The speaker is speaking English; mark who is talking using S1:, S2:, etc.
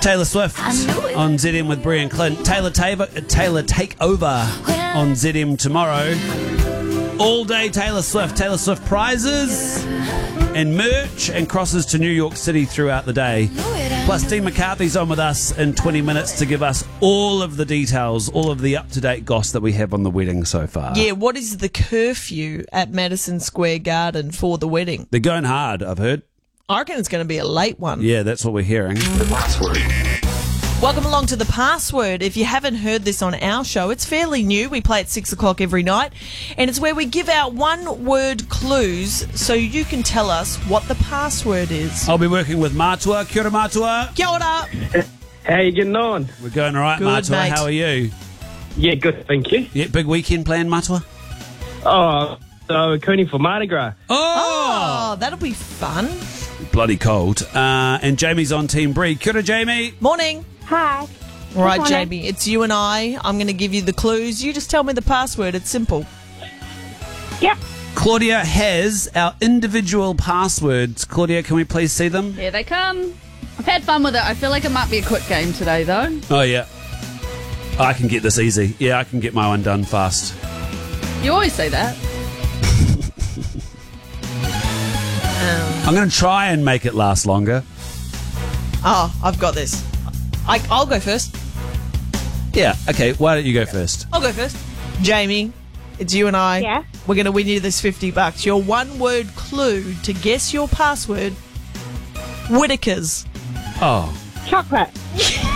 S1: Taylor Swift on ZM with Brie and Clint. Taylor Takeover on ZM tomorrow. All day Taylor Swift. Taylor Swift prizes and merch and crosses to New York City throughout the day. Plus, Dean McCarthy's on with us in 20 minutes to give us all of the details, all of the up-to-date goss that we have on the wedding so far.
S2: Yeah, what is the curfew at Madison Square Garden for the wedding?
S1: They're going hard, I've heard.
S2: I reckon it's going to be a late one.
S1: Yeah, that's what we're hearing.
S3: The password.
S2: Welcome along to The Password. If you haven't heard this on our show, it's fairly new. We play at 6 o'clock every night, and it's where we give out one-word clues so you can tell us what the password is.
S1: I'll be working with Matua. Kia ora, Matua.
S2: Kia ora.
S4: How you getting on?
S1: We're going all right,
S2: Good,
S1: Matua.
S2: mate.
S1: How are you?
S4: Yeah, good, thank you.
S1: Yeah, big weekend plan, Matua?
S4: Oh, so we're cooning for Mardi Gras.
S2: Oh, that'll be fun.
S1: Bloody cold. And Jamie's on Team Brie. Kia ora, Jamie.
S2: Morning.
S5: Hi.
S2: All right,
S5: Good morning.
S2: Jamie, it's you and I. I'm going to give you the clues. You just tell me the password. It's simple.
S5: Yep.
S1: Claudia has our individual passwords. Claudia, can we please see them?
S6: Here they come. I've had fun with it. I feel like it might be a quick game today, though.
S1: Oh, yeah. I can get this easy. Yeah, I can get my one done fast.
S6: You always say that.
S1: I'm going to try and make it last longer.
S2: Oh, I've got this. I'll go first.
S1: Yeah, okay. Why don't you go first?
S2: I'll go first. Jamie, it's you and I.
S5: Yeah.
S2: We're going to win you this $50. Your one-word clue to guess your password, Whitakers.
S1: Oh.
S5: Chocolate.